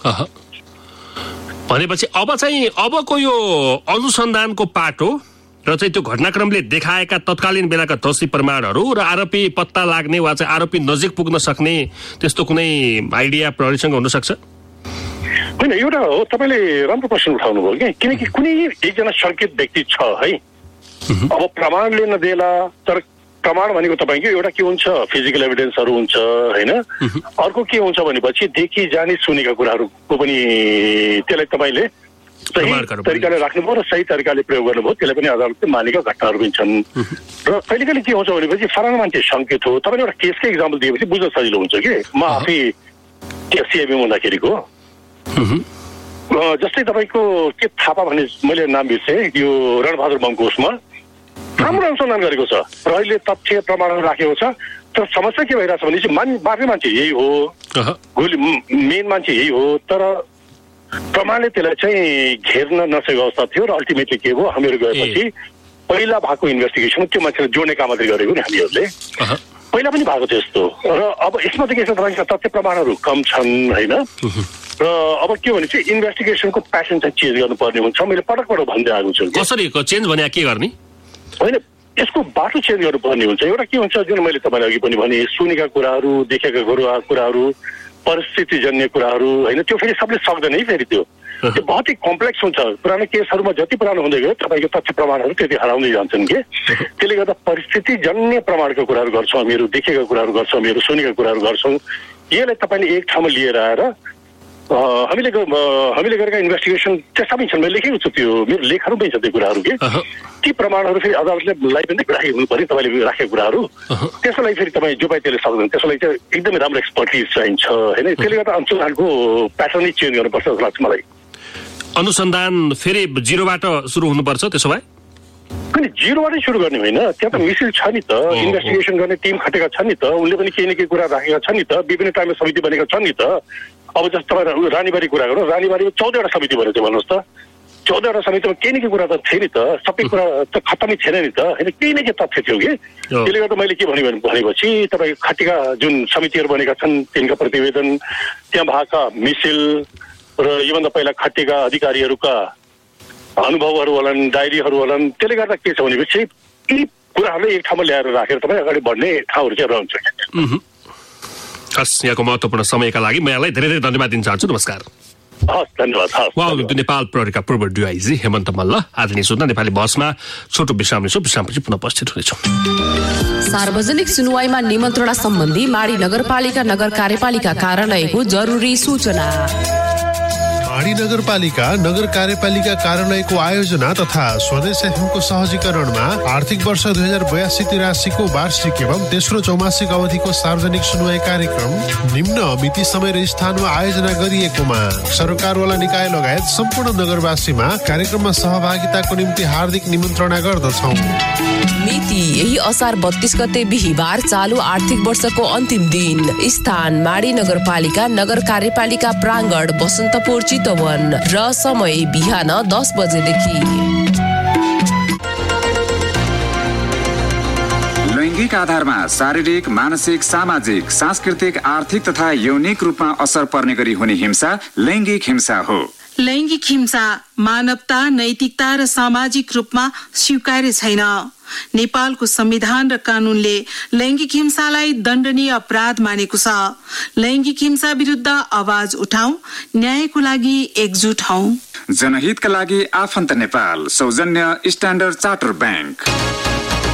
भनेपछि अबको यो अनुसन्धानको पाटो र चाहिँ त्यो घटनाक्रमले देखाएका तत्कालीन बेलाका दोषी प्रमाणहरू र आरोपी पत्ता लाग्ने वा चाहिँ आरोपी नजिक पुग्न सक्ने त्यस्तो कुनै आइडिया प्रहरीसँग हुन सक्छ? होइन, एउटा हो, तपाईँले राम्रो प्रश्न उठाउनु भयो कि, किनकि कुनै एकजना शङ्कित व्यक्ति छ है, अब प्रमाणले नदेला, तर प्रमाण भनेको तपाईँको एउटा के हुन्छ, फिजिकल एभिडेन्सहरू हुन्छ होइन, अर्को के हुन्छ भनेपछि देखि जाने सुनेका कुराहरूको पनि त्यसलाई तपाईँले सही तरिकाले राख्नुभयो र सही तरिकाले प्रयोग गर्नुभयो, त्यसलाई पनि अदालतले मानेका घटनाहरू पनि छन्। र कहिले कहिले के हुन्छ भनेपछि फलाना मान्छे शङ्कित हो, तपाईँले एउटा केसकै इक्जाम्पल दिएपछि बुझ्न सजिलो हुन्छ कि म आफै सिआइबी हुँदाखेरिको जस्तै तपाईँको के थापा भन्ने मैले नाम बिर्सेँ, यो रणबहादुर बमको उसमा राम्रो अनुसन्धान गरेको छ, प्रहरीले तथ्य प्रमाणहरू राखेको छ, तर समस्या के भइरहेछ भनेपछि बाँड्ने मान्छे यही हो, गोली मेन मान्छे यही हो, तर प्रमाणले त्यसलाई चाहिँ घेर्न नसकेको अवस्था थियो र अल्टिमेटली के भयो, हामीहरू गएपछि पहिला भएको इन्भेस्टिगेसन त्यो मान्छेलाई जोड्ने काम मात्रै गरेको नि हामीहरूले, पहिला पनि भएको थियो यस्तो। र अब यसमा चाहिँ के छ, तपाईँको तथ्य प्रमाणहरू कम छन् होइन, र अब के भने चाहिँ इन्भेस्टिगेसनको प्यासन चाहिँ चेन्ज गर्नुपर्ने हुन्छ। मैले पटक भन्दै आएको छु। कसरी चेन्ज भने के गर्ने? होइन, यसको बाटो चेन्ज गर्नुपर्ने हुन्छ। एउटा के हुन्छ, जुन मैले तपाईँलाई अघि पनि भने सुनेका कुराहरू, देखेका कुराहरू, परिस्थितिजन्य कुराहरू होइन, त्यो फेरि सबले सक्दैन है, फेरि त्यो बहुत ही कम्प्लेक्स हुन्छ। पुरानो केसहरूमा जति पुरानो हुँदै गयो तपाईँको तथ्य प्रमाणहरू त्यति हराउँदै जान्छन् कि, त्यसले गर्दा परिस्थितिजन्य प्रमाणका कुराहरू गर्छौँ हामीहरू, देखेका कुराहरू गर्छौँ हामीहरू, सुनेका कुराहरू गर्छौँ। यसलाई तपाईँले एक ठाउँमा लिएर आएर हामीले गरेका इन्भेस्टिगेसन त्यस्ता पनि छन्, मैले लेखेको छु, त्यो मेरो लेखहरू पनि छ त्यो कुराहरू के, ती प्रमाणहरू फेरि अदालतलाई पनि राखेको हुनु पर्यो, तपाईँले राखेको कुराहरू त्यसको लागि फेरि तपाईँ जो पाए त्यसले सक्दैन, त्यसको लागि चाहिँ एकदमै राम्रो एक्सपर्टिज चाहिन्छ होइन। त्यसले गर्दा अनुसन्धानको प्याटर्नै चेन्ज गर्नुपर्छ जस्तो लाग्छ मलाई। अनुसन्धान फेरि जिरोबाट सुरु हुनुपर्छ त्यसो भए? अनि जिरोबाटै सुरु गर्ने होइन, त्यहाँ त मिसिल छ नि त, इन्भेस्टिगेसन गर्ने टिम खटेका छन् नि त, उनले पनि केही न केही कुरा राखेका छन् नि त, विभिन्न टाइममा समिति बनेका छन् नि त। अब जस्तो तपाईँ रानीबारी कुरा गरौँ, रानीबारीमा 14वटा समिति बनेको थियो भन्नुहोस् त, 14वटा समितिमा केही न केही कुरा त थियो नि त, सबै कुरा त खत्तमै थिएन नि त होइन, केही न केही तथ्य थियो कि। त्यसले गर्दा मैले के भनेपछि तपाईँको खटेका जुन समितिहरू बनेका छन् तिनका प्रतिवेदन, त्यहाँ भएका मिसिल र योभन्दा पहिला खटेका अधिकारीहरूका अनुभवहरू होलान्, डायरीहरू होलान्, त्यसले गर्दा के छ भनेपछि यी कुराहरूले एक ठाउँमा ल्याएर राखेर तपाईँ अगाडि बढ्ने ठाउँहरू चाहिँ रहन्छ। हस्, यहाँको महत्त्वपूर्ण समयका लागि म यहाँलाई धेरै धेरै धन्यवाद दिन चाहन्छु। नमस्कार। हस्, धन्यवाद। नेपाल प्रहरीका पूर्व डिआइजी हेमन्त मल्ल आदरणीय श्रोता, नेपाली बसमा छोटो विश्राम लिन्छौँ, विश्रामपछि पुनः उपस्थित हुनेछौँ। सार्वजनिक सुनवाईमा निमन्त्रणा सम्बन्धी माडी नगरपालिका नगर कार्यपालिका कार्यालयको जरुरी सूचना। माडी नगरपालिका नगर कार्यपालिका कार्यालयको आयोजना तथा स्वदेश एफएमको सहजीकरणमा आर्थिक वर्ष 2082-83 वार्षिक एवं तेस्रो चौमासिक अवधिको सार्वजनिक सुनवाई कार्यक्रम निम्न मिति समय र स्थानमा आयोजना गरिएकोमा सरकारवाला निकाय लगायत सम्पूर्ण नगरवासीमा कार्यक्रममा सहभागिताको निम्ति हार्दिक निमन्त्रणा गर्दछौँ। मिति यही असार 32 गते बिहीबार चालु आर्थिक वर्षको अन्तिम दिन। स्थान माडी नगरपालिका नगर कार्यपालिका प्राङ्गण बसन्तपुर चितवन र समय बिहान 10 बजेदेखि। लैङ्गिक आधारमा शारीरिक, मानसिक, सामाजिक, सांस्कृतिक, आर्थिक तथा यौनिक रूपमा असर पर्ने गरी हुने हिंसा लैङ्गिक हिंसा हो। लैङ्गिक हिंसा मानवता, नैतिकता र सामाजिक रूपमा स्वीकार्य छैन। नेपालको संविधान र कानूनले लैङ्गिक हिंसालाई दण्डनीय अपराध मानेको छ। लैङ्गिक हिंसा विरुद्ध आवाज उठाऊ, न्यायको लागि एकजुट हौ। जनहितका लागि आफन्त नेपाल, सौजन्य स्ट्यान्डर्ड चार्टर बैंक।